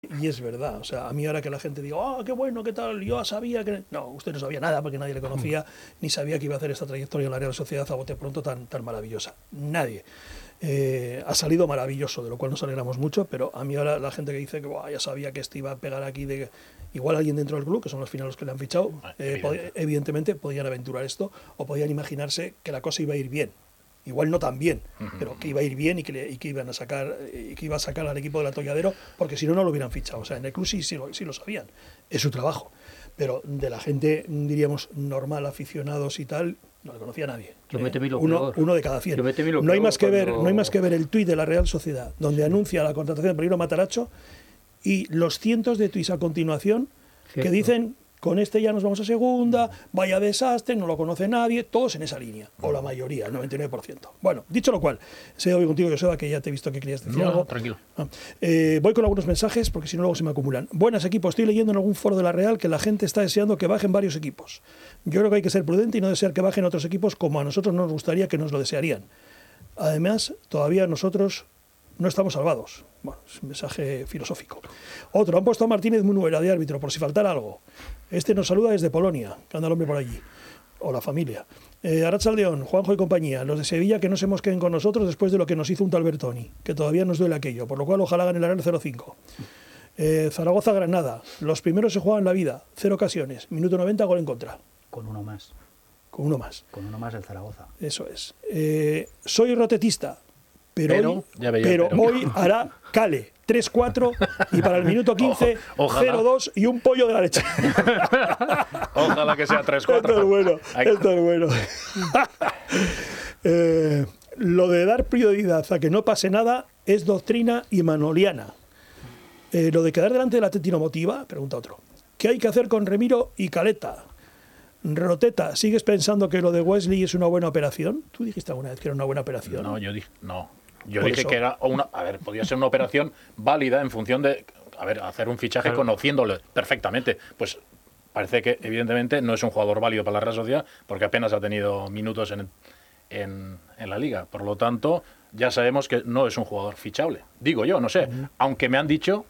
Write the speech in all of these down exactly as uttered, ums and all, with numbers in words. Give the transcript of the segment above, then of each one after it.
Y es verdad, o sea, a mí ahora que la gente diga, oh, qué bueno, qué tal, yo sabía que... No, usted no sabía nada porque nadie le conocía, ni sabía que iba a hacer esta trayectoria en la Real Sociedad a bote pronto tan, tan maravillosa. Nadie. Eh, ha salido maravilloso, de lo cual nos alegramos mucho, pero a mí ahora la gente que dice que ya sabía que este iba a pegar aquí, de igual alguien dentro del club, que son los finales que le han fichado, eh, pod evidentemente podían aventurar esto o podían imaginarse que la cosa iba a ir bien. Igual no tan bien, uh-huh. pero que iba a ir bien y que, le, y que iban a sacar y que iba a sacar al equipo del Atolladero, porque si no, no lo hubieran fichado. O sea, en el club sí, sí, lo, sí lo sabían, es su trabajo. Pero de la gente, diríamos, normal, aficionados y tal, no le conocía a nadie. Yo me temí lo uno, peor. uno de cada cien. Yo me temí lo no, hay peor más que ver, cuando... no hay más que ver el tuit de la Real Sociedad, donde sí. anuncia la contratación de Pereiro Mataracho, y los cientos de tuits a continuación Cierto. que dicen... Con este ya nos vamos a segunda, vaya desastre, no lo conoce nadie, todos en esa línea, o la mayoría, el noventa y nueve por ciento. Bueno, dicho lo cual, sé hoy contigo, Joseba, que ya te he visto que querías decir no, algo. No, tranquilo. Ah, eh, voy con algunos mensajes, porque si no luego se me acumulan. Buenas, equipo, estoy leyendo en algún foro de la Real que la gente está deseando que bajen varios equipos. Yo creo que hay que ser prudente y no desear que bajen otros equipos como a nosotros nos gustaría que nos lo desearían. Además, todavía nosotros no estamos salvados. Bueno, es un mensaje filosófico. Otro, han puesto a Martínez Munuera de árbitro, por si faltara algo. Este nos saluda desde Polonia, que anda el hombre por allí. O la familia. Eh, Arratsaldeón, Juanjo y compañía. Los de Sevilla que no se mosqueen con nosotros después de lo que nos hizo un tal Bertoni, que todavía nos duele aquello, por lo cual ojalá gane el Real cero cinco. Eh, Zaragoza-Granada. Los primeros se juegan la vida. Cero ocasiones. Minuto noventa, gol en contra. Con uno más. Con uno más. Con uno más el Zaragoza. Eso es. Eh, soy rotetista. Pero, pero, hoy, ya veía, pero, pero hoy hará Cale tres cuatro y para el minuto quince cero dos y un pollo de la leche. Ojalá que sea tres cuatro. Esto es bueno, esto es bueno. eh, lo de dar prioridad a que no pase nada es doctrina imanoliana. Eh, lo de quedar delante del Atleti no motiva, pregunta otro. ¿Qué hay que hacer con Remiro y Caleta? Roteta, ¿sigues pensando que lo de Wesley es una buena operación? ¿Tú dijiste alguna vez que era una buena operación? No, yo dije, no. Yo Por dije eso. que era una, a ver, podía ser una operación válida en función de, a ver, hacer un fichaje claro. conociéndole perfectamente. Pues parece que evidentemente no es un jugador válido para la Real Sociedad porque apenas ha tenido minutos en, en, en la liga. Por lo tanto, ya sabemos que no es un jugador fichable. Digo yo, no sé. Uh-huh. Aunque me han dicho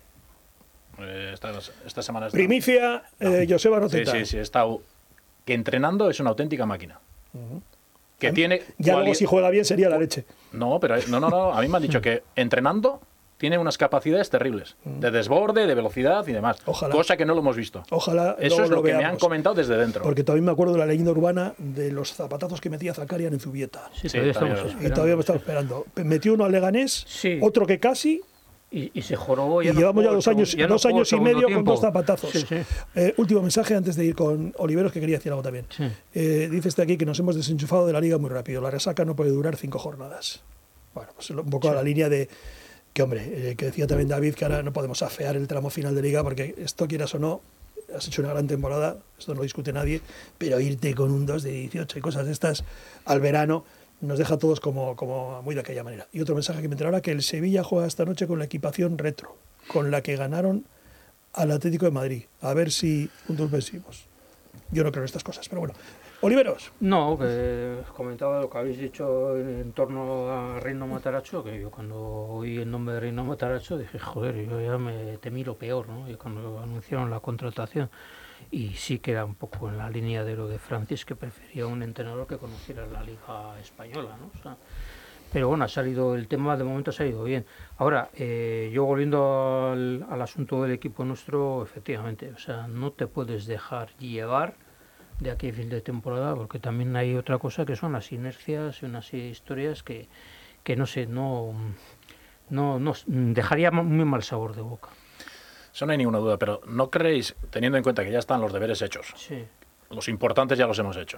eh, estas, estas semanas... Primicia, no. eh, Joseba Roteta. Sí, sí, sí. Está, que entrenando es una auténtica máquina. Uh-huh. Que a tiene ya luego si juega bien sería la leche. No, pero no, no, no. A mí me han dicho que entrenando tiene unas capacidades terribles de desborde, de velocidad y demás. Ojalá. Cosa que no lo hemos visto. Ojalá. Eso es lo, lo que veamos. me han comentado desde dentro. Porque todavía me acuerdo de la leyenda urbana de los zapatazos que metía Zakarian en Zubieta. Sí, sí, todavía estamos esperando. Y todavía me estaba esperando. Metió uno al Leganés, sí. otro que casi. Y, y se jorobó. Ya y no llevamos jugó, ya dos años, ya no dos años y medio tiempo. con dos zapatazos. Sí, sí. Eh, último mensaje antes de ir con Oliveros, que quería decir algo también. Sí. Eh, dice este aquí que nos hemos desenchufado de la liga muy rápido. La resaca no puede durar cinco jornadas. Bueno, pues un poco sí. a la línea de que, hombre, eh, que decía también David que ahora no podemos afear el tramo final de liga porque esto, quieras o no, has hecho una gran temporada, esto no lo discute nadie, pero irte con un dos de dieciocho y cosas de estas al verano nos deja a todos como, como muy de aquella manera. Y otro mensaje que me enteré ahora, que el Sevilla juega esta noche con la equipación retro, con la que ganaron al Atlético de Madrid. A ver si puntos suspensivos. Yo no creo en estas cosas, pero bueno. Oliveros. No, que comentaba lo que habéis dicho en torno a Reino Mataracho, que yo cuando oí el nombre de Reino Mataracho dije, joder, yo ya me temí lo peor, ¿no? Y cuando anunciaron la contratación. Y sí que era un poco en la línea de lo de Francis, que prefería un entrenador que conociera la liga española, ¿no? O sea, pero bueno, ha salido el tema, de momento ha salido bien. Ahora, eh, yo volviendo al, al asunto del equipo nuestro, efectivamente, o sea, no te puedes dejar llevar de aquí a fin de temporada, porque también hay otra cosa que son las inercias y unas historias que, que no sé, no, no, no dejaría muy mal sabor de boca. Eso no hay ninguna duda, pero ¿no creéis, teniendo en cuenta que ya están los deberes hechos, sí. los importantes ya los hemos hecho,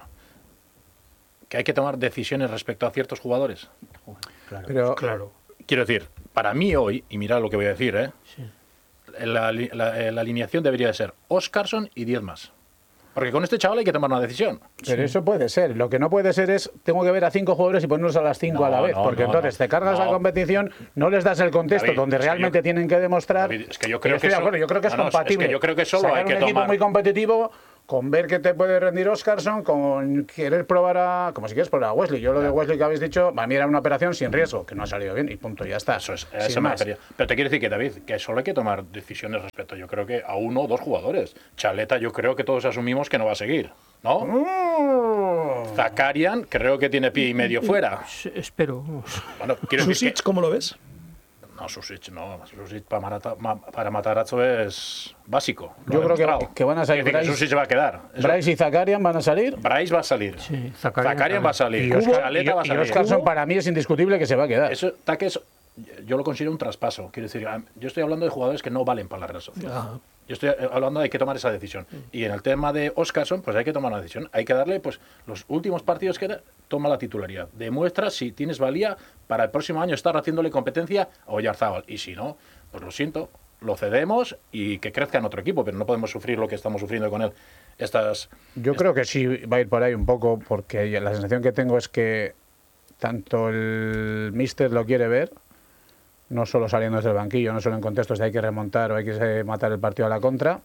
que hay que tomar decisiones respecto a ciertos jugadores? Claro, pero, claro. Quiero decir, para mí hoy, y mirad lo que voy a decir, ¿eh? Sí. la, la, la alineación debería de ser Óscarson y diez más. Porque con este chaval hay que tomar una decisión. Pero Sí. eso puede ser. Lo que no puede ser es, tengo que ver a cinco jugadores y ponerlos a las cinco No, a la vez. no, porque no, entonces no. te cargas No. la competición, no les das el contexto David, donde es que realmente yo- tienen que demostrar. David, es que yo creo estoy que de acuerdo, eso- yo creo que es no, no, es compatible. que yo creo que solo Sacar hay que un equipo tomar- muy competitivo con ver que te puede rendir Óscarson, con querer probar a... Como si quieres probar a Wesley. Yo lo de Wesley que habéis dicho, para mí era una operación sin riesgo, que no ha salido bien y punto, ya está. Eso es, eso me refería. Pero te quiero decir que, David, que solo hay que tomar decisiones respecto, yo creo que a uno o dos jugadores. Chaleta, yo creo que todos asumimos que no va a seguir, ¿no? Mm. Zakarian, creo que tiene pie y medio fuera. Espero. Bueno, quiero decir Susic, que... ¿cómo lo ves? No, Susic no. Susic para, Marata, para Matarazzo es básico. Yo creo que, que van a salir Bryce. Bryce, Susic se va a quedar. Eso. Bryce y Zakarian van a salir. Bryce va a salir. Sí, Zakarian, Zakarian va a salir. Y, Oscar, Chaleta y, va a salir. y Óscarson para mí es indiscutible que se va a quedar. Eso, Taques, yo lo considero un traspaso. Quiero decir, yo estoy hablando de jugadores que no valen para la Real Sociedad. Ajá. Yo estoy hablando de hay que tomar esa decisión. Y en el tema de Óscarson, pues hay que tomar una decisión. Hay que darle, pues, los últimos partidos que da, toma la titularidad. Demuestra si tienes valía para el próximo año estar haciéndole competencia a Oyarzábal. Y si no, pues lo siento, lo cedemos y que crezca en otro equipo. Pero no podemos sufrir lo que estamos sufriendo con él. Estas. Yo est- creo que sí va a ir por ahí un poco, porque la sensación que tengo es que tanto el míster lo quiere ver, no solo saliendo desde el banquillo, no solo en contextos de hay que remontar o hay que matar el partido a la contra.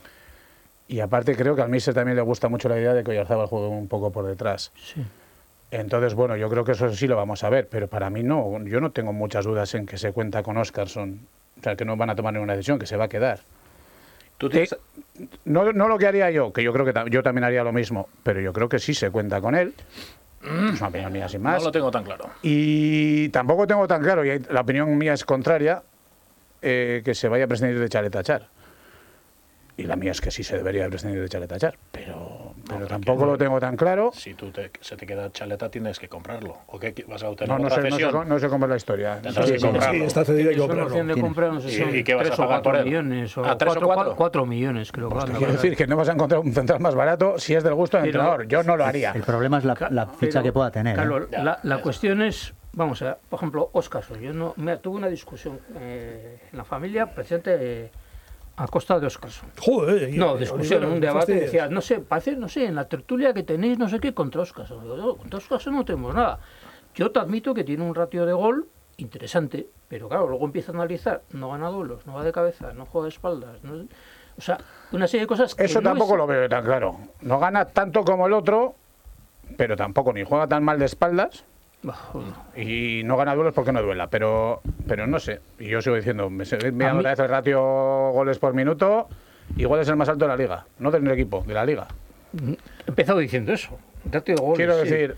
Y aparte creo que al míster también le gusta mucho la idea de que Oyarzábal juegue un poco por detrás. Sí. Entonces, bueno, yo creo que eso sí lo vamos a ver, pero para mí no. Yo no tengo muchas dudas en que se cuenta con Óscarson. O sea, que no van a tomar ninguna decisión, que se va a quedar. Tú tienes- No, no lo que haría yo, que yo creo que ta- yo también haría lo mismo, pero yo creo que sí se cuenta con él. Es una opinión mía sin más. No lo tengo tan claro. Y tampoco tengo tan claro, y ahí la opinión mía es contraria, eh, que se vaya a prescindir de Chaletachar. Y la mía es que sí se debería prescindir de Chaletachar, pero, pero pero tampoco que no. lo tengo tan claro. Si tú te, se te queda Chaleta, tienes que comprarlo. ¿O qué vas a obtener? No, no otra sé, no, sé, cesión? cómo- no sé cómo es la historia. Tendrás Sí, que sí, comprarlo. Sí, está cedido y Es una comprarlo. opción de Tiene. compra, no sé, ¿Y- son y qué vas a tres o pagar por cuatro él? millones. O ¿A tres o cuatro, cuatro? cuatro millones, creo. que Quiero decir que no vas a encontrar un central más barato si es del gusto del Pero- entrenador. Yo no lo haría. El problema es la, Ca- la ficha pero, que pueda tener. ¿eh? Carlos, Ya, la, la ya. cuestión es, vamos a ver, por ejemplo, Óscarson. Yo no, me tuve una discusión eh, en la familia presente eh, a costa de Óscarson. Joder. y- No, y- discusión, Oliver, un no debate, fastidies. decía, no sé, parece, no sé, en la tertulia que tenéis, no sé qué, contra Óscarson. Digo, no, contra Óscarson no tenemos nada. Yo te admito que tiene un ratio de gol interesante, pero claro, luego empieza a analizar, no gana duelos, no va de cabeza, no juega de espaldas, no- o sea, una serie de cosas que Eso no tampoco es- lo veo tan claro. No gana tanto como el otro, pero tampoco ni juega tan mal de espaldas. Bah, bueno. Y no gana duelos porque no duela, pero pero no sé. Y yo sigo diciendo, me seguís mirando mí- otra vez el ratio goles por minuto, igual es el más alto de la liga, no del equipo, de la liga. He empezado diciendo eso, ratio de goles, Quiero sí. decir,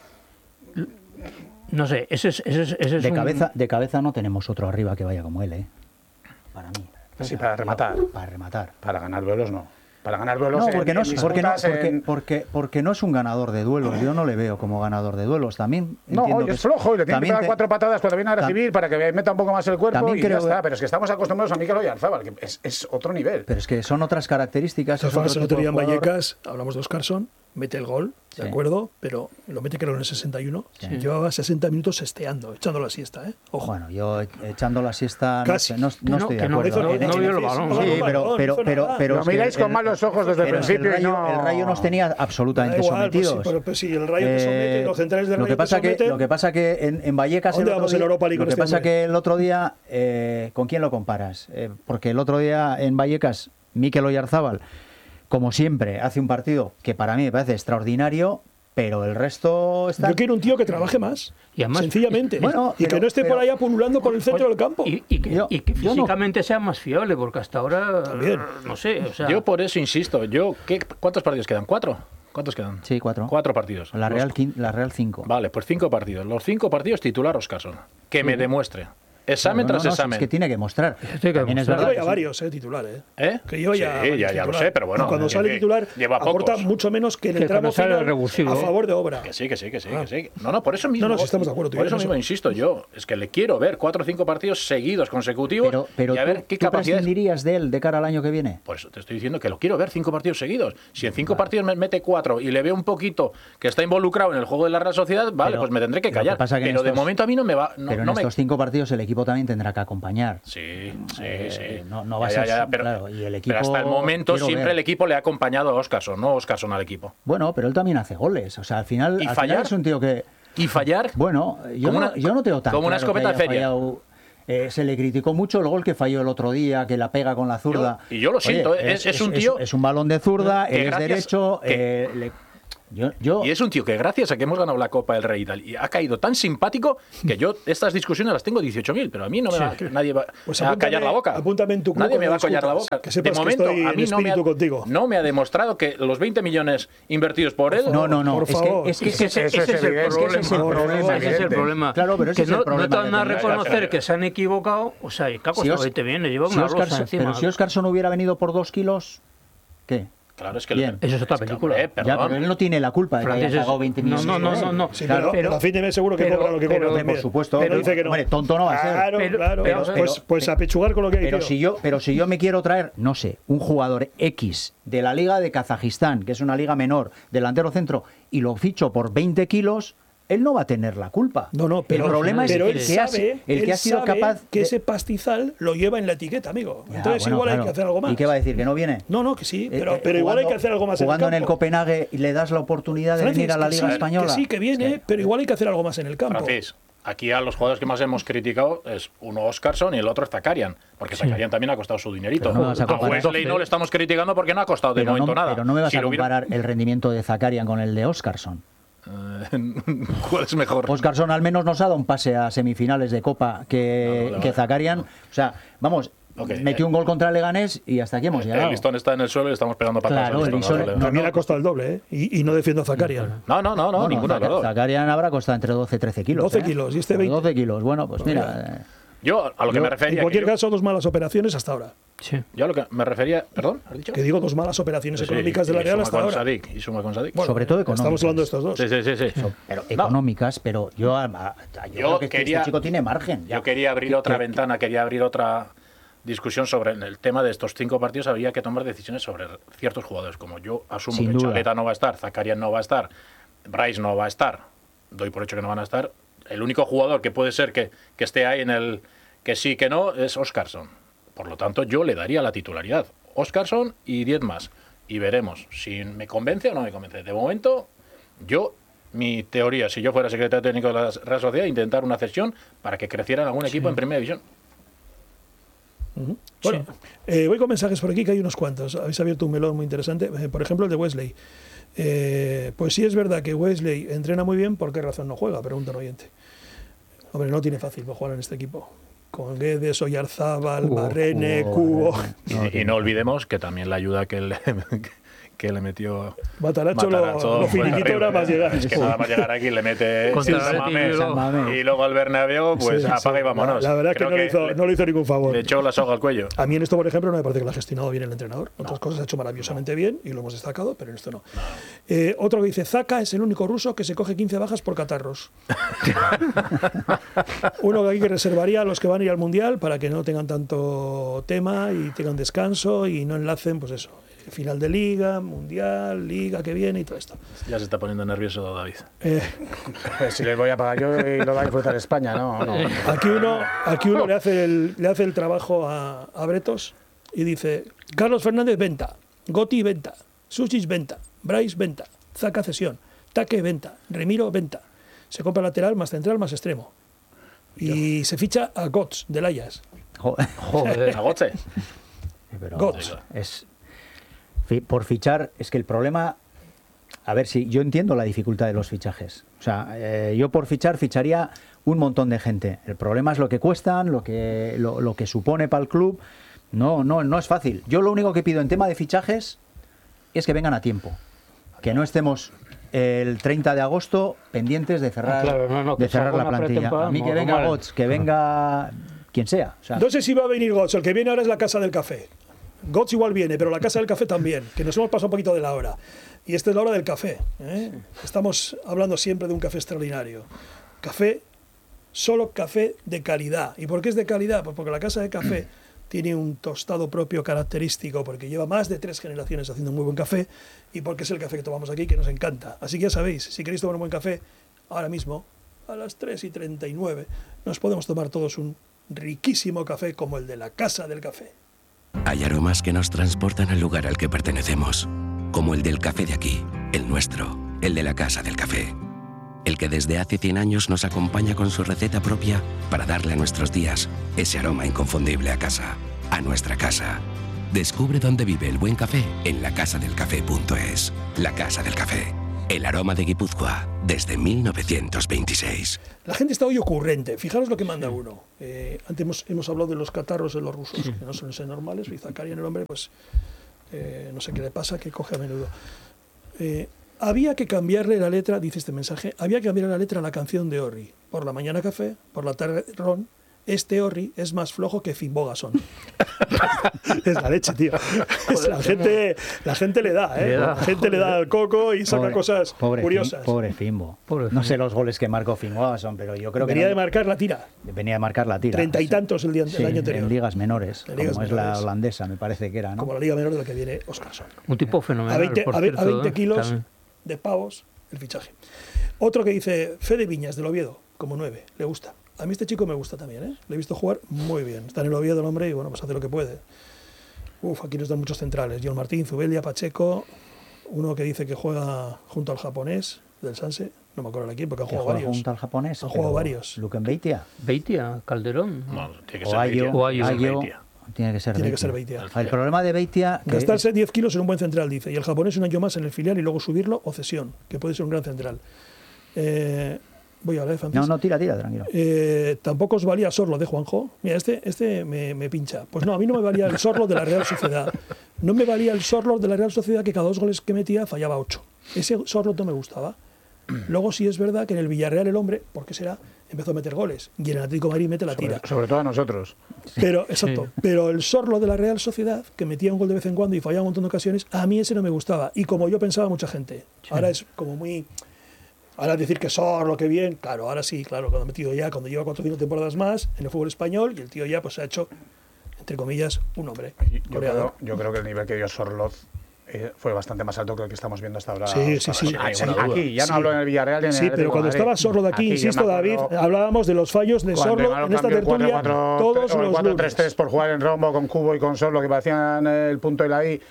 No sé, ese es, ese es, ese es De un- cabeza, de cabeza no tenemos otro arriba que vaya como él, ¿eh? Para mí. sí, para rematar, Para rematar. para ganar duelos no. Para ganar duelos No, en- porque no, en es, porque, no, disputas, porque, en- porque, porque no es un ganador de duelos. Yo no le veo como ganador de duelos. También No, entiendo oye, que es flojo y le tiene que también pegar te- cuatro patadas cuando viene a tam- recibir para que meta un poco más el cuerpo también y ya creo- está. Pero es que estamos acostumbrados a Mikel Oyarzábal, que es, es otro nivel. Pero es que son otras características. De es todas otro formas, el otro tipo día de en jugador. Vallecas, hablamos de Óscarson, mete el gol, de Sí. acuerdo, pero lo mete creo en el sesenta y uno. Sí. Llevaba sesenta minutos esteando, echando la siesta, ¿eh? Ojo. Bueno, yo echando la siesta no, Casi. sé, no, no Que no- estoy de que no- acuerdo. no- En- no en- vio el sí, balón. No, pero, no, no, pero, no pero, hizo pero, nada. pero Lo es que miráis el- con malos ojos desde el pero es que principio y Rayo, no- el Rayo nos tenía Da absolutamente igual, pues sí, sometidos. pero, pues si el Rayo te somete, los centrales del lo Rayo que pasa te que someten. Lo que pasa que en, en Vallecas ¿Dónde el otro vamos en día, Europa League lo con que este pasa hombre? que el otro día, eh, ¿con quién lo comparas? Eh, porque el otro día en Vallecas, Mikel Oyarzábal, como siempre, hace un partido que para mí me parece extraordinario, pero el resto está... Yo quiero un tío que trabaje más, Y además- sencillamente, Bueno, y que pero- no esté por pero- allá pululando por el centro del campo. Y, y que, Yo- y que yo no- físicamente sea más fiable, porque hasta ahora, También. no sé, o sea, Yo por eso insisto. Yo, ¿qué, ¿Cuántos partidos quedan? ¿Cuatro? ¿Cuántos quedan? Sí, cuatro. Cuatro partidos. La Los- Real, quin- la Real cinco. Vale, pues cinco partidos. Los cinco partidos titular Óscarson. Que me demuestre. Examen No, no, tras no, examen. Es que tiene que mostrar. Tiene que También es demostrar. verdad Lleva que ya sí. varios, eh, titular, ¿eh? ¿Eh? Que lleva ya Sí, varios ya, ya lo titular. sé, pero bueno. Y cuando que- sale que titular, lleva aporta pocos. mucho menos que en el Que tramo cuando sale el final revulsivo. a favor de obra. Que sí, que sí, que sí, Ah. que sí. No, no, por eso mismo. No, no, sí estamos de acuerdo, tú y Por yo eso en mismo eso. insisto yo. Es que le quiero ver cuatro o cinco partidos seguidos, consecutivos. Pero, pero y a tú, ver qué ¿tú capacidades. prescindirías de él de cara al año que viene? Por eso te estoy diciendo que lo quiero ver cinco partidos seguidos. Si en cinco partidos me mete cuatro y le veo un poquito que está involucrado en el juego de la Real Sociedad, vale, Pero- pues me tendré que lo que callar. pasa que en pero de estos- momento a mí no me va. No, pero en no me- estos cinco partidos el equipo también tendrá que acompañar. Sí, sí, Eh, sí. no- no va a Ya, ser- ya, ya, pero, claro, y el pero equipo hasta el momento quiero siempre ver. el equipo le ha acompañado a Óscarson, no Óscarson al equipo. Bueno, pero él también hace goles. O sea, al final, ¿Y al fallar? final es un tío que... Y fallar. Bueno, yo, Como no, una- yo no tengo tan como una claro que escopeta de haya feria. fallado Eh, se le criticó mucho el gol que falló el otro día, que la pega con la zurda. Yo, y yo lo siento, Oye, es, es, es un tío... Es, es un balón de zurda, que él es gracias- derecho... que- eh, le- yo, yo, Y es un tío que gracias a que hemos ganado la Copa del Rey y tal, y ha caído tan simpático que yo estas discusiones las tengo dieciocho mil, pero a mí no me va, nadie va Pues a apúntame- callar la boca. apúntame en tu club Nadie me va a cuando callar la discutas, boca. que sepas De que momento, estoy a en mí no me, ha, espíritu contigo. no me ha demostrado que los veinte millones invertidos por él... no, no, no. Por es favor. que, es que Ese, ese- Eso es ese es el evidente. Es que ese es el problema. problema, Ese es el evidente. problema. Claro, pero ese que es el no, problema no te van que a tenemos. reconocer que se han equivocado. O sea, y que ha costado Os- veinte millones. Lleva si una Oscarson- rosa encima. pero si Oscarson hubiera venido por dos kilos, ¿qué? Claro, es que... Bien. Eso es otra que, película. hombre, Ya, perdón. pero él no tiene la culpa de que haya Francis, pagado veinte no, millones. no, no, no, no. Sí, Claro, pero, pero- la fin de mes seguro que pero- cobra lo que pero- cobra por también. supuesto, Pero pero- dice que no. hombre, tonto no va a ser. Claro, Pero- claro. pero- pues, pero- pues a pechugar con lo que hay, Pero tío. si yo, pero si yo me quiero traer, no sé, un jugador X de la Liga de Kazajistán, que es una liga menor, delantero centro, y lo ficho por veinte kilos, él no va a tener la culpa. No, no, pero, el problema pero es él el que, ha, sabe, el que él ha sido sabe capaz que de- ese pastizal lo lleva en la etiqueta, amigo. Ya, Entonces bueno, igual hay claro. que hacer algo más. ¿Y qué va a decir? ¿Que no viene? No, no, que sí, pero, Eh, eh, pero igual hay jugando- que hacer algo más Jugando en el el campo. Copenhague y le das la oportunidad de Francis, venir a la que Liga sí, Española. Que sí, que viene, Es que- pero igual hay que hacer algo más en el campo. Francis, aquí a los jugadores que más hemos criticado es uno Oscarson y el otro Zakarian, porque Zakarian también ha costado su dinerito. Pero no vas a a comparar. Wesley no le estamos criticando porque no ha costado de pero, momento no, nada. pero no me vas Si a lo hubiera- comparar el rendimiento de Zakarian con el de Oscarson. Eh, ¿Cuál es mejor? Oscarson al menos nos ha dado un pase a semifinales de Copa que, No, no, no, que no. Zakarian. O sea, vamos, Ok, metió eh. un gol contra el Leganés y hasta aquí hemos llegado. El listón está en el suelo y estamos pegando patadas Claro, al el listón. listón- vale. También ha costado el doble, ¿eh? Y, y no defiendo a Zakarian. No, no, no, no, Bueno, ninguno de los Zaca- dos. Zakarian habrá costado entre doce y trece kilos. doce ¿eh? kilos, y este Pero veinte. doce kilos, bueno, pues mira. eh, Yo a lo que Yo, me En refería... cualquier que yo- caso, dos malas operaciones hasta ahora. Sí. Yo a lo que me refería... ¿Perdón? ¿Has dicho? Que digo dos malas operaciones Sí, económicas de la y Real suma hasta con ahora. Sadik, y suma con Sadik. Bueno, Sobre todo económicas. Estamos hablando de estos dos. Sí, sí, sí. sí. pero No, económicas, pero yo, a- a- yo, Yo creo que este- quería- este chico tiene margen. ya. Yo quería abrir Que- otra que- ventana, quería abrir otra discusión sobre el tema de estos cinco partidos. Había que tomar decisiones sobre ciertos jugadores, como yo asumo Sin que duda. Chaleta no va a estar, Zakarian no va a estar, Bryce no va a estar, doy por hecho que no van a estar. El único jugador que puede ser que, que esté ahí en el que sí, que no, es Oscarson. Por lo tanto, yo le daría la titularidad. Oscarson y diez más. Y veremos si me convence o no me convence. De momento, yo, mi teoría, si yo fuera secretario técnico de la Real Sociedad, intentar una cesión para que creciera en algún equipo en Primera División. Ujú. Bueno, eh, voy con mensajes por aquí, que hay unos cuantos. Habéis abierto un melón muy interesante. Eh, por ejemplo, el de Wesley. Eh, pues sí es verdad que Wesley entrena muy bien. ¿Por qué razón no juega? Pregunta un oyente. Hombre, no tiene fácil para jugar en este equipo. Con Guedes, Oyarzábal, Cubo, Barrene, Cubo, Cubo. Y, y no olvidemos que también la ayuda que le, que le metió Mataracho, lo, Mataracho lo fue finiquito terrible, era más ¿eh? llegar. Es que nada más llegar aquí le mete Contra San el Mamés, Betis, San Mamés. y luego al Bernabéu, pues Sí, sí. apaga y vámonos. La, la verdad es que, Creo no, le hizo, le- no le hizo ningún favor. le echó la soga al cuello. A mí en esto, por ejemplo, no me parece que lo ha gestionado bien el entrenador. Otras cosas ha hecho maravillosamente bien y lo hemos destacado, pero en esto no. Eh, otro que dice, Zaka es el único ruso que se coge quince bajas por catarros. Uno que aquí que reservaría a los que van a ir al Mundial para que no tengan tanto tema y tengan descanso y no enlacen, pues eso, final de Liga, Mundial, Liga que viene y todo esto. Ya se está poniendo nervioso David. Eh, Pues si les voy a pagar yo y lo va a disfrutar España, no, no. Aquí uno, aquí uno le, hace el, le hace el trabajo a, a Bretos y dice, Carlos Fernández, venta. Goti, venta. Suchis, venta. Bryce, venta. Zaka, cesión. Taque, venta. Remiro, venta. Se compra lateral, más central, más extremo. Y se ficha a Götze, del Ajax. Joder. Joder. Agotze. Pero Götze. es fi- por fichar, es que el problema, a ver si yo entiendo la dificultad de los fichajes. O sea, eh, yo por fichar ficharía un montón de gente. El problema es lo que cuestan, lo que lo, lo que supone para el club. No, no, no es fácil. Yo lo único que pido en tema de fichajes es que vengan a tiempo, que no estemos el treinta de agosto pendientes de cerrar, Ah, claro, no, no, de que se cerrar haga la una plantilla. pretemporada A mí que venga normal. Götze, que venga quien sea. O sea, No sé si va a venir Götze, el que viene ahora es la Casa del Café. Götze igual viene, pero la Casa del Café también, que nos hemos pasado un poquito de la hora. Y esta es la hora del café. ¿eh? Estamos hablando siempre de un café extraordinario. Café, solo café de calidad. ¿Y por qué es de calidad? Pues porque la Casa de Café tiene un tostado propio característico, porque lleva más de tres generaciones haciendo un muy buen café, y porque es el café que tomamos aquí, que nos encanta. Así que ya sabéis, si queréis tomar un buen café, ahora mismo, a las tres y treinta y nueve, nos podemos tomar todos un riquísimo café como el de la Casa del Café. Hay aromas que nos transportan al lugar al que pertenecemos, como el del café de aquí, el nuestro, el de la Casa del Café. el que desde hace cien años nos acompaña con su receta propia para darle a nuestros días ese aroma inconfundible a casa, a nuestra casa. Descubre dónde vive el buen café en la casa del café punto es. La Casa del Café, el aroma de Guipúzcoa desde mil novecientos veintiséis. La gente está hoy ocurrente. Fijaros lo que manda uno. Eh, antes hemos, hemos hablado de los catarros de los rusos, que no suelen ser normales. Y Zakarian, el hombre, pues eh, no sé qué le pasa, que coge a menudo. Eh, había que cambiarle la letra, dice este mensaje, había que cambiarle la letra a la canción de Orri. Por la mañana café, por la tarde ron. Este Orri es más flojo que Finbogason. Es la leche, tío. Es la, gente, la gente le da, ¿eh? Le da. La gente le da al coco y saca Pobre- cosas pobre curiosas. Fim- pobre Fimbo. Pobre No Fimbo. sé los goles que marcó Fimbo, pero yo creo que Venía no- de marcar la tira. venía de marcar la tira. Treinta y Sí. tantos el, día, el Sí, año anterior. en ligas menores, En ligas como es menores. la holandesa, me parece que era, ¿no? Como la liga menor de la que viene Oscarsson. Un tipo fenomenal. A veinte, por a ve- a cierto, veinte ¿eh? kilos También. de pavos el fichaje. Otro que dice Fede Viñas del Oviedo, como nueve, le gusta. A mí este chico me gusta también, ¿eh? Le he visto jugar muy bien. Está en el Oviedo el hombre y bueno, pues hace lo que puede. Uf, aquí nos dan muchos centrales. John Martín, Zubelia, Pacheco, uno que dice que juega junto al japonés del Sanse, no me acuerdo de quién, porque han Que jugado juega varios. junto al japonés. Han jugado pero varios. Luken Beitia. Beitia, Calderón. No, tiene que O ser Ayo. Beitia. O Ayo. Ayo, Beitia. Tiene que ser Tiene que Beitia. ser Beitia. El problema de Beitia... que Gastarse es- diez kilos en un buen central, dice. Y el japonés un año más en el filial y luego subirlo o cesión, que puede ser un gran central. Eh, voy a hablar de Francis. No, no, tira, tira, tranquilo. Eh, tampoco os valía Sorlo de Juanjo. Mira, este, este me, me pincha. Pues no, a mí no me valía el Sorlo de la Real Sociedad. No me valía el Sorlo de la Real Sociedad que cada dos goles que metía fallaba ocho. Ese Sorlo no me gustaba. Luego sí es verdad que en el Villarreal el hombre, ¿por qué será? Empezó a meter goles. Y en el Atlético de Madrid mete la Sobre, tira. sobre todo a nosotros. Pero, exacto. Pero el Sorlo de la Real Sociedad, que metía un gol de vez en cuando y fallaba un montón de ocasiones, a mí ese no me gustaba. Y como yo pensaba mucha gente. Ahora es como muy... Ahora decir que Sorlo, qué bien, claro, ahora sí, claro, cuando ha metido ya, cuando lleva cuatro o cinco temporadas más en el fútbol español, y el tío ya pues se ha hecho, entre comillas, un hombre. Yo creo, yo creo que el nivel que dio Sorloz eh, fue bastante más alto que el que estamos viendo hasta ahora. Sí, sí, sí. hay Aquí, ninguna duda. aquí, ya no Sí. hablo en el Villarreal ni en el Sí, Atlético pero de cuando Madrid. estaba Sorlo de aquí, yo insisto, me David, acuerdo hablábamos de los fallos de cuando Sorlo Imanol en esta cambió el tertulia cuatro cuatro todos o el los cuatro tres tres lunes. por jugar en rombo con Cubo y con Sorlo, que parecían el punto y la I.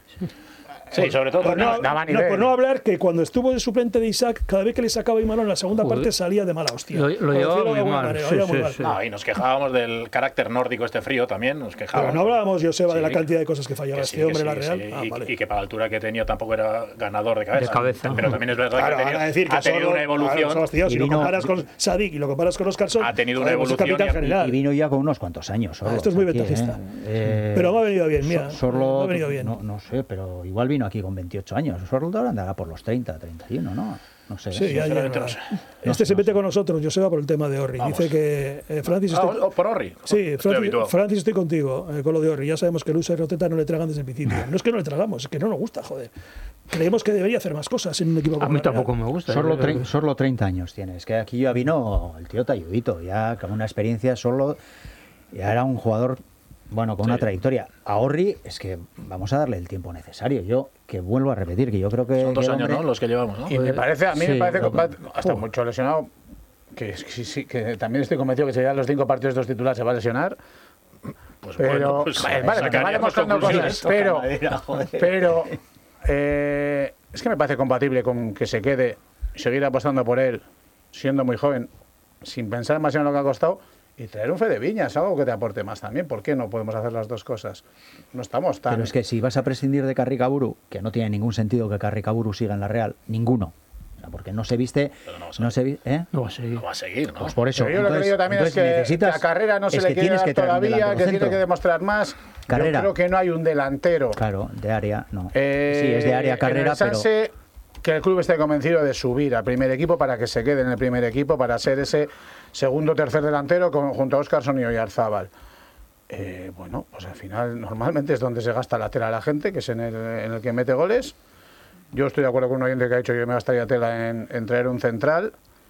Sí, sobre todo. Por no, daba no, nivel. por no hablar que cuando estuvo de suplente de Isaac, cada vez que le sacaba Imanol en la segunda Joder. parte salía de mala hostia. Lo- lo Por llevaba decirlo de muy alguna mal, manera, sí, lo llevaba sí, muy mal. sí. No, y nos quejábamos del carácter nórdico este frío también, nos quejábamos. Pero no hablábamos, Joseba, de la Sí. cantidad de cosas que fallaba Que este sí, que hombre en la sí, Real. sí, Ah, y, vale. y que para la altura que tenía tampoco era ganador de cabeza. De cabeza. Pero también es verdad Claro, que ha tenido, ahora decir que ha tenido Sorlo- una evolución. claro, Sebastián, si Y lo vino- comparas con Sadik y lo comparas con Oscarsson, Ha tenido una joder, pues es evolución capitán y ha- general. Y vino ya con unos cuantos años. Sorlo, esto es muy aquí, ventajista. ¿eh? Eh, Pero me ha venido bien, mira. So- Sorlo, me ha venido bien. No, no sé, pero igual vino aquí con veintiocho años. Sorlo ahora andará por los treinta, treinta y uno, ¿no? No sé. Sí, ya, ya, sinceramente no ya. sé. Este se mete con nosotros, Joseba, por el tema de Orri. Vamos. Dice que eh, Francis... Ah, estoy- o- por Orri. Sí, Estoy Francis, habituado. Francis, estoy contigo eh, con lo de Orri. Ya sabemos que el Usa y Roteta no le tragan desde el principio. No es que no le tragamos, es que no nos gusta, joder. Creemos que debería hacer más cosas en un equipo como A mí la Real. tampoco me gusta. Sorlo, Yo- tre- Sorlo treinta años tiene. Es que aquí ya vino el tío Talludito, ya con una experiencia solo. Ya era un jugador, bueno, con una trayectoria. A Orri es que vamos a darle el tiempo necesario. Yo, que vuelvo a repetir, que yo creo que. Son dos que el años, hombre- ¿no? Los que llevamos, ¿no? Y me parece, a mí Sí, me parece lo- que va- hasta mucho lesionado. Que, sí, sí, que también estoy convencido que si ya los cinco partidos dos titulares se va a lesionar. Pues Pero, bueno, pues, vale, vale, que te va sacaríamos demostrando conclusiones. cosas, pero, madera, joder. pero eh, es que me parece compatible con que se quede, seguir apostando por él, siendo muy joven, sin pensar demasiado en lo que ha costado, y traer un Fede Viñas, algo que te aporte más también. ¿Por qué no podemos hacer las dos cosas? No estamos tan... Pero es que si vas a prescindir de Carricaburu, que no tiene ningún sentido que Carricaburu siga en la Real, ninguno. O sea, porque no se viste. Pero no va a No se vi- ¿eh? No va a seguir. No va a seguir, ¿no? Pues por eso. Pero yo lo que entonces- digo también es entonces que necesitas- la carrera no se es le que quiere tienes dar que traer un todavía, delantero que tiene centro. que demostrar más. Carrera. Yo creo que no hay un delantero. Claro, de área, no. Eh, sí, es de área en carrera, el pero. Sanse, que el club esté convencido de subir al primer equipo para que se quede en el primer equipo, para ser ese segundo o tercer delantero con, junto a Óscarson y Oyarzábal. Eh, bueno, pues al final normalmente es donde se gasta la tela la gente, que es en el, en el que mete goles. Yo estoy de acuerdo con un oyente que ha dicho que yo me gastaría tela en, en traer un central.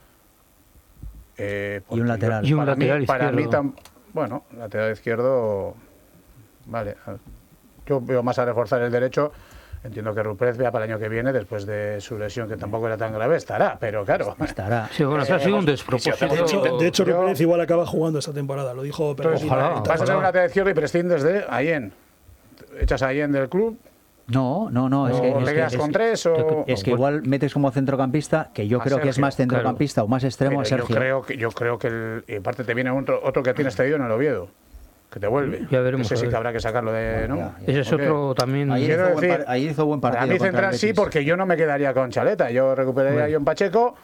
Eh, Y un porque lateral. yo- Y un para lateral mí, para mí izquierdo. tam- bueno, lateral izquierdo, vale. Yo veo más a reforzar el derecho. Entiendo que Ruprez vea para el año que viene, después de su lesión, que tampoco era tan grave, estará, pero claro. Estará. Sí, bueno, eso ha sido un despropósito. De hecho, de hecho Yo- Pérez igual acaba jugando esta temporada, lo dijo Pérez. Entonces, Ojalá. vas a tener un lateral izquierdo y prescindes de Ayen. Echas a Ayen del club No, no, no. Es ¿O que, le es que, quedas es con que- tres o...? es que igual metes como centrocampista, que yo A creo que es Sergio, más centrocampista o más extremo a Pero yo Sergio. creo que, yo creo que el, y aparte te viene otro, otro que tienes cedido en el Oviedo, que te vuelve. Ya veremos, Ese a sí ver. que habrá que sacarlo de... ¿no? Ya, ya. Ese es ¿O qué? otro también. Ayer Quiero hizo, buen decir, par- ayer hizo buen partido. Para mí contra el central sí, Betis. porque yo no me quedaría con Chaleta. Yo recuperaría a John Pacheco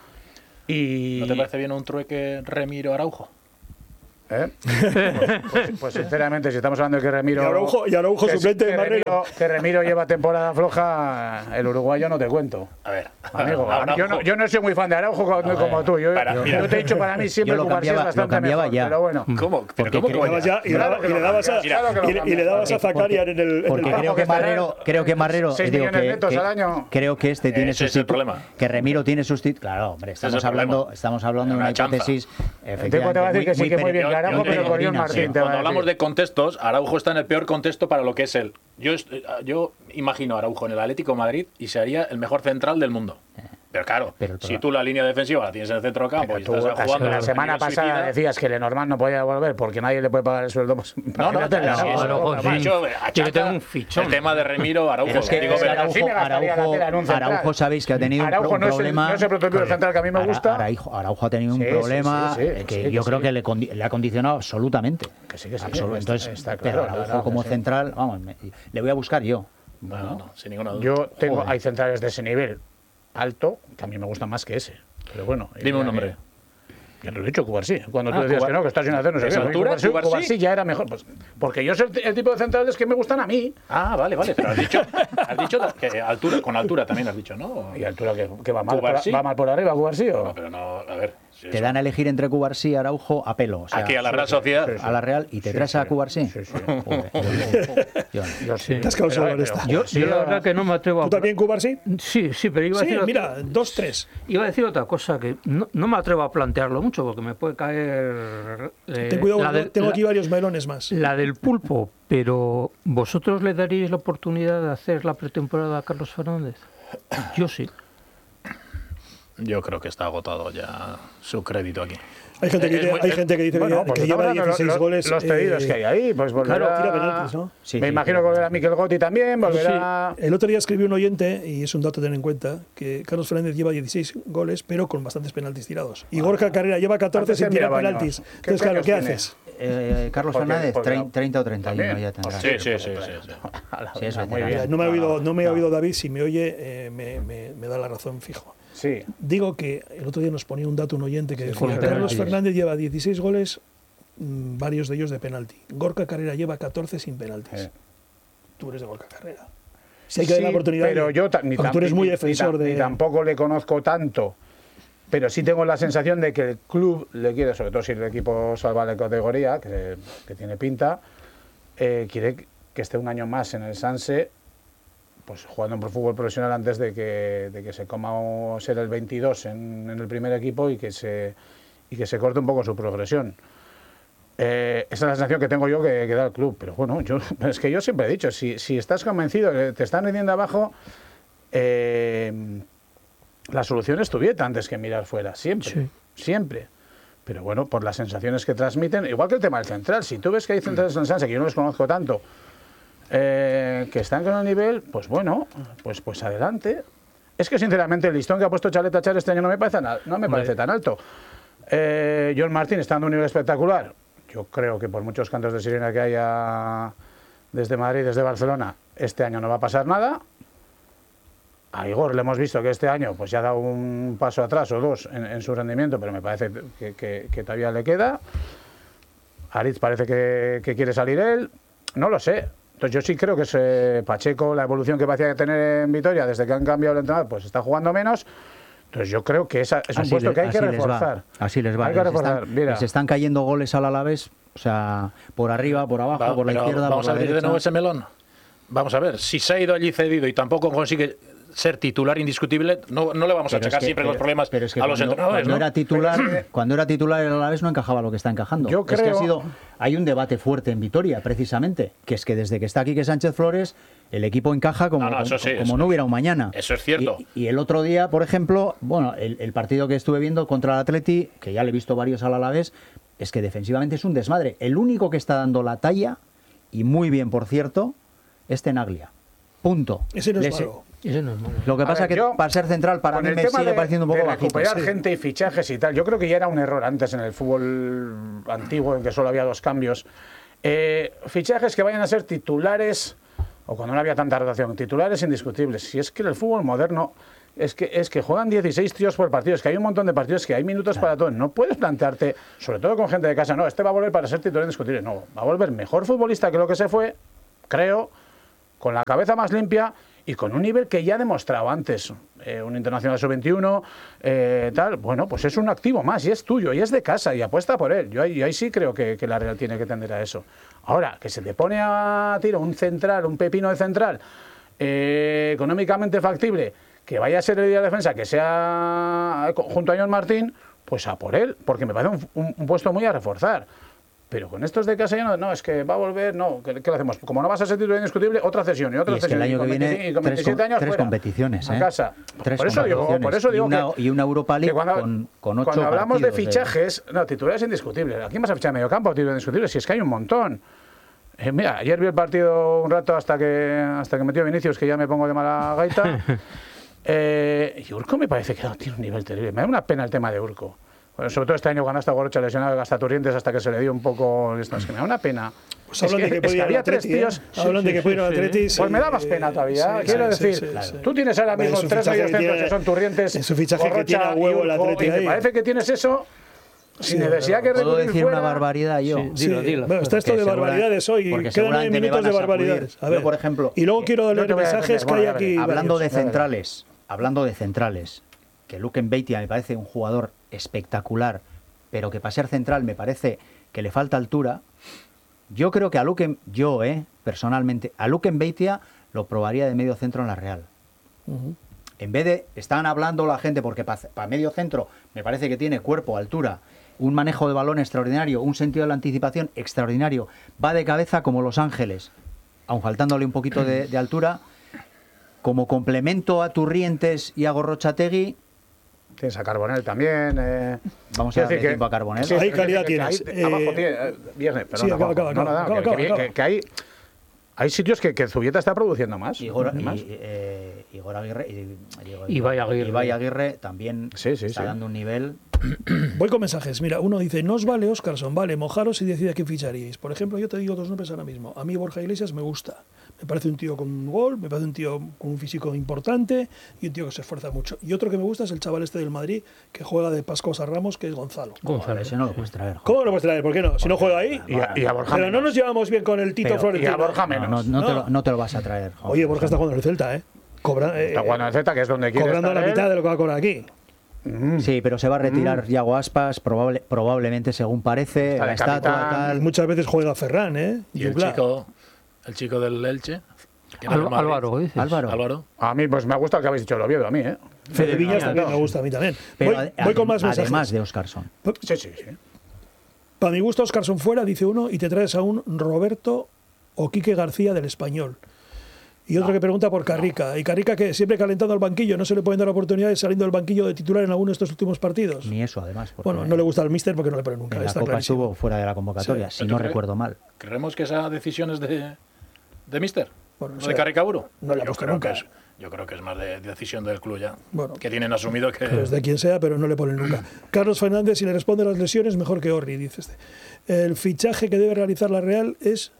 y... ¿No te parece bien un trueque Remiro Araujo? ¿Eh? Pues, pues- pues sinceramente, si estamos hablando de que Remiro... Y Araujo- y Araujo que- suplente de que Marrero. Remiro, que Remiro lleva temporada floja, el uruguayo no te cuento. A ver, Amigo, Araujo- yo no, yo no soy muy fan de Araujo como, como tú. Yo, para- yo- mira. yo te he dicho, para mí siempre Yo lo Cubarsí es cambiaba- lo bastante cambiaba mejor, ya. pero bueno. ¿Cómo? ¿Pero Porque cómo creo- coño? Y le dabas ya- y le Claro daba- que y le lo dabas a, cambias, claro que lo y le- y le dabas a cambias. Zakaria en el, en Porque el creo que estará Marrero, creo que Marrero, seis digo millones que, netos que- al año. creo que este tiene Ese es el sustituto, problema. que Remiro tiene sustituto. Claro, hombre, Ese es estamos el hablando, problema. estamos hablando de Una una chanza. hipótesis. El tipo te va a decir que sí, que muy bien, pere- que Araujo, Yo- yo- pero con John peregrina, Martín sí. te va a Cuando hablamos decir. de contextos, Araujo está en el peor contexto para lo que es él. Yo, est- yo imagino a Araujo en el Atlético de Madrid y sería el mejor central del mundo. Pero claro, Pero el si problema- tú la línea defensiva la tienes en el centro del campo Pero y tú, estás la, jugando la a semana nivel pasada suicida- decías que Lenormand no podía volver porque nadie le puede pagar el sueldo. Pues, No, no, imagínate, no, sí, Araujo, eso, Araujo, lo sí. ha hecho, Tiene que achaca tener un fichón. El tema de Remiro, Araujo. Pero es que digo, es que pero- Araujo- sí me gastaría la tela en un central. Araujo sabéis que ha tenido un, Araujo pro- un no es el- problema. no es el prototipo central que a mí me Ara- gusta. Araujo, Araujo ha tenido un Sí, sí, problema sí, sí, eh, que sí, que yo creo sí. que le, condi- le ha condicionado absolutamente. Que sí, que sí, Absolu- está- Entonces, está pero claro, Araujo claro, como que sí. central, vamos, me- le voy a buscar yo. No, no, no, sin ninguna duda. Yo tengo, Joder. hay centrales de ese nivel alto que a mí me gustan más que ese. Pero bueno. Dime ya un que- nombre. Ya te lo he dicho, Cubarsí. Cuando tú Ah, decías Cuba- que no, que estás sin hacer no sé ¿Esa qué. altura, Cubarsí, Cubarsí? Cubarsí ya era mejor. Pues, porque yo soy el, el tipo de centrales que me gustan a mí. Ah, vale, vale, pero has dicho, has dicho que altura, con altura también has dicho, ¿no? Y altura que, que va, mal por, ¿Cubarsí? va mal por arriba, Cubarsí. ¿o? No, pero no, a ver. si Te eso- dan a elegir entre Cubarsí y Araujo a pelo. O sea, Aquí a la Real Sociedad. sí, sí. a la Real y te Sí, traes sí. a Cubarsí. Sí, sí. Joder, yo- yo- Yo sí. Te has quedado Pero, solo eh, en esta. pero Yo, Cubarsí yo la era- verdad que no me atrevo a. ¿Tú también, Cubarsí? Sí, sí, pero iba a Sí, decir. mira, dos tres. Iba a decir otra cosa que no, no me atrevo a plantearlo mucho porque me puede caer. eh, Ten cuidado, la porque del- tengo la- aquí varios melones más. La del pulpo, pero ¿vosotros le daríais la oportunidad de hacer la pretemporada a Carlos Fernández? Yo sí. Yo creo que está agotado ya su crédito aquí. Hay gente que Es dice, muy- hay gente que, dice Bueno, que, pues que estamos lleva hablando de dieciséis los, goles. los pedidos eh, que hay ahí. Pues volverá, claro, tira penaltis, ¿no? Sí, me sí, imagino sí, que volverá Miquel Gotti también. Volverá. El otro día escribió un oyente, y es un dato a tener en cuenta, que Carlos Fernández lleva dieciséis goles, pero con bastantes penaltis tirados. Y Gorka Carrera lleva catorce Antes sin que tirar mira penaltis. baños. ¿Qué Entonces, claro, años ¿qué tiene? haces? Eh, Carlos Porque- Fernández, porque- trein- treinta o treinta y uno ¿También? ya tendrá. Sí, sí, sí, sí, sí. A la Sí, es venga, muy veterano. bien. No me ha oído, no me ha no. oído David, si me oye, eh, me, me- me da la razón fijo. Sí. Digo que el otro día nos ponía un dato un oyente que decía con Carlos penaltis. Fernández lleva dieciséis goles, mm, varios de ellos de penalti. Gorka Carrera lleva catorce sin penaltis. Eh. Tú eres de Gorka Carrera. Si hay que dar Sí, la oportunidad. pero yo ta- ni porque tam- tú eres muy ni- ni defensor tam- de. ni tampoco le conozco tanto. Pero sí tengo la sensación de que el club le quiere, sobre todo si el equipo salva la categoría, que, que tiene pinta, eh, quiere que esté un año más en el Sanse, pues jugando en fútbol profesional antes de que, de que se coma o ser el veintidós en, en el primer equipo y que se y que se corte un poco su progresión. Eh, esa es la sensación que tengo yo que, que da el club. Pero bueno, yo, es que yo siempre he dicho, si, si estás convencido, que te están rindiendo abajo, eh, la solución es tu dieta antes que mirar fuera, siempre, Sí. siempre. Pero bueno, por las sensaciones que transmiten, igual que el tema del central, si tú ves que hay centrales en el Sanse, que yo no los conozco tanto, eh, que están con el nivel, pues bueno, pues, pues adelante. Es que sinceramente el listón que ha puesto Chaleta Char este año no me parece, na- no me parece tan alto. Eh, John Martín está dando un nivel espectacular. Yo creo que por muchos cantos de sirena que haya desde Madrid, desde Barcelona, este año no va a pasar nada. A Igor le hemos visto que este año pues ya ha dado un paso atrás o dos en, en su rendimiento, pero me parece que, que- que todavía le queda. Aritz parece que, que quiere salir él. No lo sé. Entonces yo sí creo que es eh, Pacheco, la evolución que parecía tener en Vitoria desde que han cambiado el entrenador, pues está jugando menos. Entonces yo creo que esa, es un Así puesto le- que hay que así les va, reforzar. así les va. Hay que Les reforzar. están, Mira. les están cayendo goles al Alavés, o sea, por arriba, por abajo, Va, por la pero izquierda, vamos por a la abrir de derecha. nuevo ese melón. Vamos a ver, si se ha ido allí cedido y tampoco consigue ser titular indiscutible, no, no le vamos a Pero es achacar que- siempre pero- los problemas pero es que a los cuando, entrenadores, cuando ¿no? era titular, cuando era titular el Alavés no encajaba lo que está encajando. Yo Es que ha creo- sido, hay un debate fuerte en Vitoria, precisamente, que es que desde que está Quique Sánchez Flores, el equipo encaja como, No, no, eso sí, como eso- no hubiera un mañana. eso es cierto. Y, y el otro día, por ejemplo, bueno, el, el partido que estuve viendo contra el Atleti, que ya le he visto varios al Alavés, es que defensivamente es un desmadre. El único que está dando la talla, y muy bien, por cierto, es Tenaglia. Punto. Ese no es Les- malo. Ese no es malo. Lo que A pasa ver, es que yo, para ser central, para con mí el me tema sigue de, pareciendo un poco de bajito. recuperar sí. gente y fichajes y tal, yo creo que ya era un error antes en el fútbol antiguo, en que solo había dos cambios. Eh, fichajes que vayan a ser titulares, o cuando no había tanta rotación, titulares indiscutibles. Si es que en el fútbol moderno es que, es que juegan dieciséis tíos por partido, es que hay un montón de partidos, que hay minutos para todo. No puedes plantearte, sobre todo con gente de casa, no, este va a volver para ser titular indiscutible. No, va a volver mejor futbolista que lo que se fue, creo, con la cabeza más limpia y con un nivel que ya ha demostrado antes. Eh, un internacional sub veintiuno, eh, tal, bueno, pues es un activo más y es tuyo y es de casa y apuesta por él. Yo ahí, yo ahí sí creo que, que la Real tiene que tender a eso. Ahora, que se te pone a tiro un central, un pepino de central, eh, económicamente factible, que vaya a ser el día de defensa, que sea junto a John Martín, pues a por él, porque me parece un, un, un puesto muy a reforzar. Pero con estos de casa ya no, no, es que va a volver, no, ¿qué, qué lo hacemos? Como no vas a ser titular indiscutible, otra cesión y otra Y es que cesión. el año y con que viene, veinte y con tres, veintisiete años tres fuera, competiciones, a ¿eh? casa. Tres por eso digo, competiciones. por eso digo y una, que, y una Europa League que cuando, con, con ocho cuando hablamos de partidos, ¿eh? fichajes, no, titulares indiscutibles. ¿A quién vas a fichar en medio campo? Titulares indiscutibles, si es que hay un montón. Eh, mira, ayer vi el partido un rato hasta que hasta que metió Vinicius, que ya me pongo de mala gaita. eh, y Urco me parece que no tiene un nivel terrible. Me da una pena el tema de Urco. Bueno, sobre todo este año cuando hasta Gorocha lesionado, hasta Turrientes, hasta que se le dio un poco... Es que me da una pena. Pues Es hablan de que es puede ir al había tres Atleti, ¿eh? tíos... Hablan de que puede ir al Atleti. sí, Pues me da más pena todavía. sí, Quiero sí, decir, sí, sí, sí. tú tienes ahora Hombre, mismo es un tres fichaje medios que centros tiene- que son Turrientes, es un fichaje que Gorocha tiene a y huevo el Urco, Atleti y me ahí. parece que tienes eso Sí, sin necesidad que ¿Puedo recurrir decir fuera. una barbaridad yo? Sí, dilo, Sí, dilo. bueno, está esto Porque de segura- barbaridades hoy. porque Quedan nueve seguramente me minutos van de a sacudir. barbaridades. A Yo, ver. por ejemplo, y luego eh, quiero yo leer te voy a mensajes defender. que hay Bueno, a ver, aquí. Hablando de varios. centrales, hablando de centrales, que Luke Mbeitia me parece un jugador espectacular, pero que para ser central me parece que le falta altura. Yo creo que a Luke, yo, eh, personalmente, a Luke Mbeitia lo probaría de medio centro en la Real. Ujú. En vez de, están hablando la gente, porque para medio centro me parece que tiene cuerpo, altura, un manejo de balón extraordinario, un sentido de la anticipación extraordinario, va de cabeza como Los Ángeles, aun faltándole un poquito de, de altura, como complemento a Turrientes y a Gorrochategui. Tienes a Carbonell también. Eh. Vamos a Quiero darle decir que- tiempo a Carbonell. Sí, Ahí que- calidad que- que tienes. ahí- abajo Eh, tiene, eh, viernes, perdón, sí, acaba, abajo. acaba, No, no, acaba, no, acaba, que- que- acaba. que- que hay, hay sitios que, que Zubieta está produciendo más. Igor, y, más. eh, Igor Aguirre, y, digo, Ibai Aguirre. Ibai Aguirre también Sí, sí, está sí. dando un nivel. Voy con mensajes. Mira, uno dice, no os vale Óscarson, vale, mojaros y decid a quién ficharíais. Por ejemplo, yo te digo dos nombres ahora mismo. A mí Borja Iglesias me gusta. Me parece un tío con un gol, me parece un tío con un físico importante y un tío que se esfuerza mucho. Y otro que me gusta es el chaval este del Madrid que juega de Pascos a Ramos, que es Gonzalo. Gonzalo. Ese no lo puedes traer. ¿Cómo lo puedes traer? ¿Por qué no? Si no juega ahí. Y a, y a Borja Pero no menos. nos llevamos bien con el Tito Pero- Y Florentino. a Borja No, menos. no, no, Te No. lo, no te lo vas a traer. Jorge. Oye, Borja está jugando en el Celta, ¿eh? Cobra, eh, Está jugando en Z, que es donde quiere cobrando estar la él. mitad de lo que va a cobrar aquí. Sí, pero se va a retirar Yago Aspas, probable, probablemente según parece, Está de la estatua capitán. tal. Y muchas veces juega Ferran, ¿eh? Y el Juglar. chico, el chico del Elche. que no es Al- Madrid. Álvaro, dices. Álvaro. Álvaro. A mí, pues me ha gustado el que habéis dicho el Oviedo, a mí, ¿eh? Fede Viñas Viñas, también no. me gusta a mí también. Pero voy, ade- voy con más además mensajes. de Óscarson. Sí, sí, sí. Para mi gusto, Óscarson fuera, dice uno, y te traes a un Roberto o Quique García del Español. Y otro que pregunta por Carrica. ¿Y Carrica que siempre calentando al banquillo? ¿No se le pueden dar oportunidades saliendo del banquillo de titular en alguno de estos últimos partidos? Ni eso, además. porque Bueno, no le gusta al míster porque no le pone nunca. en la Está Copa clarísimo. estuvo fuera de la convocatoria, Sí. si ¿Pero no tú crees- recuerdo mal. ¿Creemos que esa decisión es de, de Mister? Bueno, ¿No o sea, de Carricaburo? no le ha yo, puesto creo nunca. que es, yo creo que es más de decisión del club ya. Bueno. que tienen asumido que... Pues de quien sea, pero no le ponen nunca. Carlos Fernández, si le responde a las lesiones, mejor que Orri, dice este. El fichaje que debe realizar la Real es...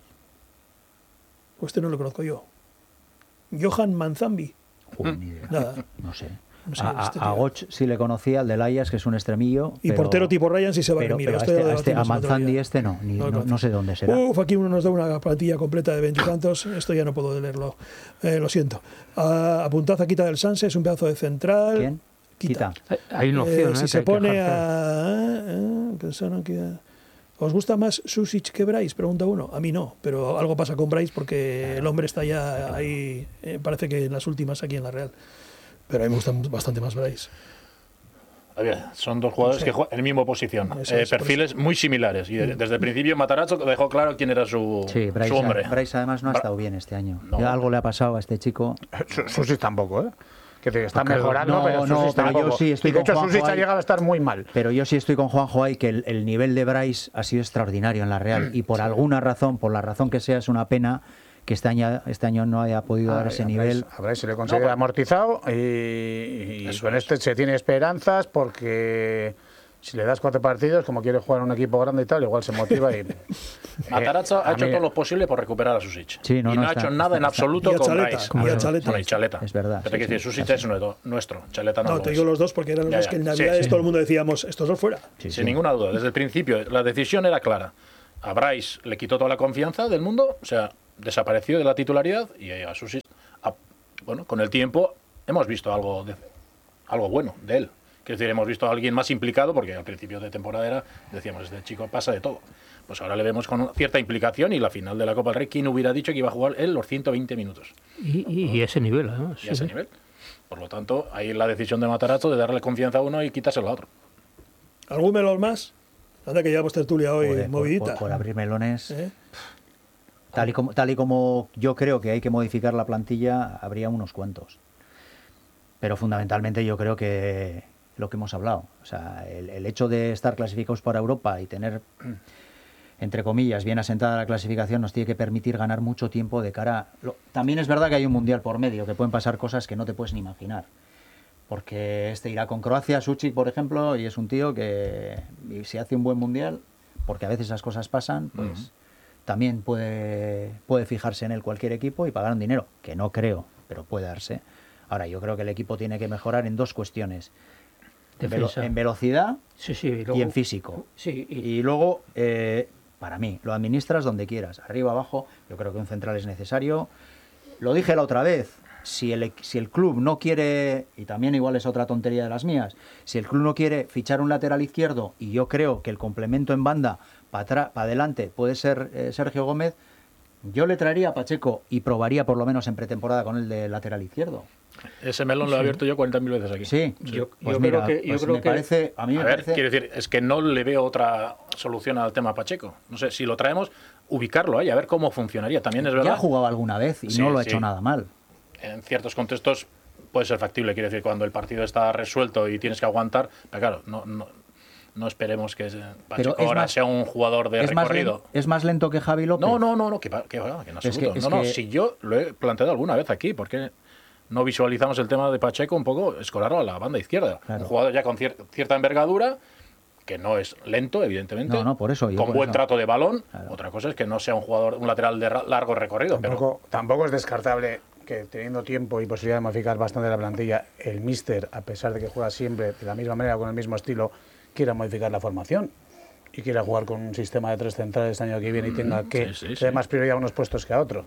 Pues este no lo conozco yo. Johan Manzambi. Joder, ni idea. Nada. No sé. No sé, a, este a- a tío. Goch sí le conocía, el del Ajax, que es un extremillo. Y pero- portero tipo Ryan si se va pero, a mira, pero a esto ya este, lo a, este- a debatimos el otro Manzandi día. este no, ni- No lo no, conozco. no sé dónde será. Uf, aquí uno nos da una plantilla completa de veintitantos. Esto ya no puedo leerlo. Eh, lo siento. Ah, apuntad a Quita del Sanse, es un pedazo de central. ¿Quién? Quita. Quita. Hay una opción, Eh, ¿eh? si que se hay que pone ejercer. a... eh, pensaron que- ¿Os gusta más Susic que Bryce? Pregunta uno. A mí no, pero algo pasa con Bryce porque el hombre está ya ahí, eh, parece que en las últimas aquí en la Real. Pero a mí me gusta bastante más Bryce. A ver, son dos jugadores Sí. que juegan en la misma posición, Eso eh, es, por perfiles muy similares. Y de- desde el principio Matarazzo dejó claro quién era su, Sí, Bryce, su hombre. Bryce además no ha Bra- estado bien este año. No. Ya algo le ha pasado a este chico. Su- Susic tampoco, ¿eh? Que te está Creo- mejorando, no, pero no, Susic pero yo tampoco. sí estoy Y de con hecho, Juanjo Susic ha ahí. llegado a estar muy mal. Pero yo sí estoy con Juanjo ahí, que el, el nivel de Bryce ha sido extraordinario en la Real. Y por alguna razón, por la razón que sea, es una pena que este año, este año no haya podido Ah, dar ese a nivel. Bryce- A Bryce se le considera No, amortizado y, y Eso con es. este se tiene esperanzas porque si le das cuatro partidos, como quiere jugar a un equipo grande y tal, igual se motiva y... Matarazzo Eh, ha a hecho mí- todo lo posible por recuperar a Susic. Sí, no, y no, no ha está- hecho nada está- en absoluto y a con Chaleta, Bryce. y a Chaleta. Bueno, y Chaleta. Es verdad, Pero hay sí, que decir, sí, Susic es nuestro, nuestro, Chaleta no, No, lo te es. digo los dos porque eran Ya, los ya. que en Sí, Navidades sí. todo el mundo decíamos, estos dos fuera. Sí, Sin sí. ninguna duda, desde el principio la decisión era clara. A Bryce le quitó toda la confianza del mundo, o sea, desapareció de la titularidad y a Susic, a- bueno, con el tiempo hemos visto algo de, algo bueno de él. Quiero decir, hemos visto a alguien más implicado porque al principio de temporada era, decíamos, este chico pasa de todo. Pues ahora le vemos con cierta implicación y la final de la Copa del Rey, ¿quién hubiera dicho que iba a jugar él los ciento veinte minutos? Y, y, y ese nivel, además. Y sí, a ese sí. nivel. Por lo tanto, ahí la decisión de Matarazzo de darle confianza a uno y quitárselo a otro. ¿Algún melón más? Anda que llevamos tertulia hoy Joder, por, movidita. por- por abrir melones. ¿Eh? Tal y, como, tal y como yo creo que hay que modificar la plantilla, habría unos cuantos. Pero fundamentalmente yo creo que lo que hemos hablado, o sea, el, el hecho de estar clasificados para Europa y tener, entre comillas, bien asentada la clasificación nos tiene que permitir ganar mucho tiempo de cara... Lo, también es verdad que hay un mundial por medio, que pueden pasar cosas que no te puedes ni imaginar. Porque este irá con Croacia, Suchik, por ejemplo, y es un tío que y si hace un buen mundial, porque a veces esas cosas pasan, pues... Ujú. También puede, puede fijarse en él cualquier equipo y pagar un dinero, que no creo, pero puede darse. Ahora, yo creo que el equipo tiene que mejorar en dos cuestiones. En, velo- Defensa. en velocidad Sí, sí, y, y luego- en físico. Sí, y, Y luego, eh, para mí, lo administras donde quieras, arriba, abajo, yo creo que un central es necesario. Lo dije la otra vez, si el, si el club no quiere, y también igual es otra tontería de las mías, si el club no quiere fichar un lateral izquierdo, y yo creo que el complemento en banda para adelante puede ser eh, Sergio Gómez, yo le traería a Pacheco y probaría por lo menos en pretemporada con el de lateral izquierdo. Ese melón lo he abierto yo cuarenta mil veces aquí. Sí, Yo- pues yo mira, creo que- yo pues creo me que- parece, a mí me A ver, parece... quiero decir, es que no le veo otra solución al tema Pacheco. No sé, si lo traemos, ubicarlo ahí, a ver cómo funcionaría. También es Ya verdad, ha jugado alguna vez y Sí, no lo ha sí. hecho nada mal. en ciertos contextos puede ser factible. Quiero decir, cuando el partido está resuelto y tienes que aguantar, pero claro, no, no, no esperemos que Pacheco es ahora más- sea un jugador de ¿Es más, recorrido. lento, ¿Es más lento que Javi López? No, no, no, no, que, va- que, va, que en Es que- absoluto. es no, no, que- si yo lo he planteado alguna vez aquí, ¿por qué no visualizamos el tema de Pacheco un poco escolarlo a la banda izquierda? Claro. Un jugador ya con cier- cierta envergadura, que no es lento, evidentemente. No, no, por eso, yo con por buen eso. trato de balón. Claro. Otra cosa es que no sea un jugador, un lateral de ra- largo recorrido. Pero Tampoco, tampoco es descartable que teniendo tiempo y posibilidad de modificar bastante la plantilla, el míster, a pesar de que juega siempre de la misma manera, con el mismo estilo, quiera modificar la formación y quiera jugar con un sistema de tres centrales el año que viene y tenga que sí, sí, darle sí. más prioridad a unos puestos que a otros.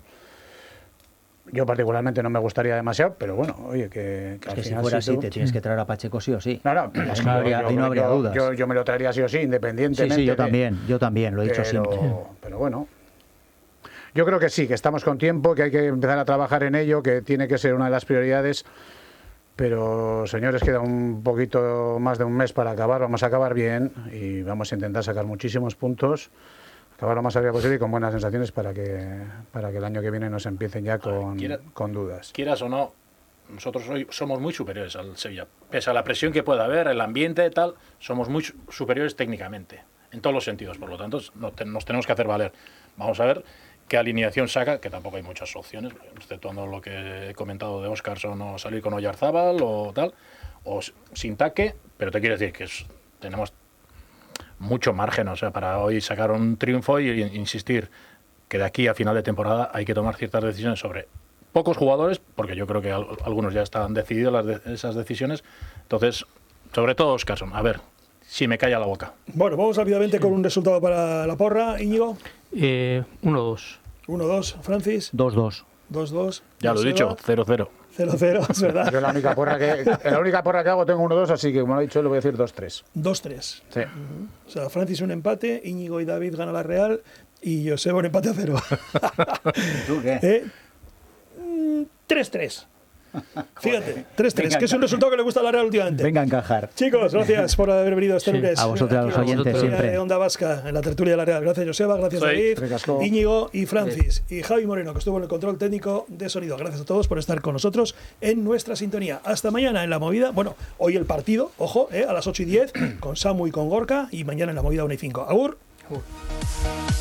Yo particularmente no me gustaría demasiado, pero bueno, oye, que, que Es al que si final fuera sí así, tú- te tienes que traer a Pacheco sí o sí. No, no, Ahí es que no yo- habría, yo- ahí no habría yo- dudas. Yo, yo me lo traería sí o sí, Sí, independientemente. sí, yo de- también, yo también, lo he dicho pero, siempre. pero bueno, yo creo que sí, que estamos con tiempo, que hay que empezar a trabajar en ello, que tiene que ser una de las prioridades. Pero, señores, queda un poquito más de un mes para acabar. Vamos a acabar bien y vamos a intentar sacar muchísimos puntos, acabar lo más arriba posible y con buenas sensaciones para que, para que el año que viene nos empiecen ya con, quiera- con dudas. quieras o no, nosotros hoy somos muy superiores al Sevilla. Pese a la presión que pueda haber, el ambiente, tal, somos muy su- superiores técnicamente, en todos los sentidos. Por lo tanto, no te- nos tenemos que hacer valer. Vamos a ver qué alineación saca, que tampoco hay muchas opciones, exceptuando lo que he comentado de Óscarson o salir con Oyarzábal o tal, o s- sin taque, pero te quiero decir que es- tenemos mucho margen, o sea, para hoy sacar un triunfo y, y insistir que de aquí a final de temporada hay que tomar ciertas decisiones sobre pocos jugadores, porque yo creo que al- algunos ya están decididos las de- esas decisiones. Entonces, sobre todo Óscarson, a ver si me calla la boca. Bueno, vamos rápidamente con un resultado para la porra. Íñigo, eh, uno dos. uno dos. Francis, dos dos. dos dos. Ya lo he dicho, cero cero. cero cero, es verdad. Yo la única porra que, la única porra que hago tengo uno dos, así que como lo he dicho, le voy a decir dos tres. dos tres. Sí. O sea, Francis un empate, Íñigo y David gana la Real y Joseba un empate a cero. ¿Tú qué? ¿Eh? Mm, tres tres. Fíjate, tres tres, Venga, que es un resultado que le gusta a la Real últimamente. Venga a encajar. Chicos, gracias por haber venido este Sí, lunes. a vosotros, a los Aquí en la oyentes, tertulia siempre. de Onda Vasca, en la tertulia de la Real. Gracias, Joseba, gracias, Soy. David, Ricasco. Íñigo y Francis. Y Javi Moreno, que estuvo en el control técnico de sonido. Gracias a todos por estar con nosotros en nuestra sintonía. Hasta mañana en la movida. Bueno, hoy el partido, ojo, eh, a las ocho y diez, con Samu y con Gorka. Y mañana en la movida una y cinco. Agur. Agur.